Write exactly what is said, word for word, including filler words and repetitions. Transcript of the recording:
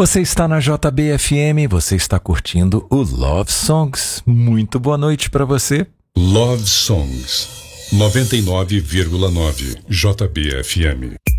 Você está na J B F M, você está curtindo o Love Songs. Muito boa noite para você. Love Songs, noventa e nove vírgula nove J B F M.